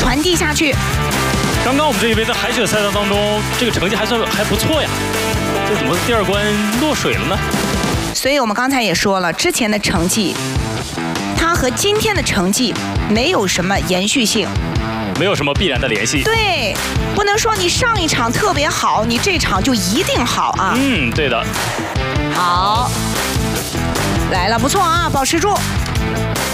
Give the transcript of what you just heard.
传递下去。 刚刚我们这一位在海选赛道当中，这个成绩还不错呀，这怎么第二关落水了呢？ 所以我们刚才也说了，之前的成绩，它和今天的成绩没有什么延续性， 没有什么必然的联系。 对，不能说你上一场特别好，你这场就一定好啊。 对的。 好，来了，不错啊，保持住。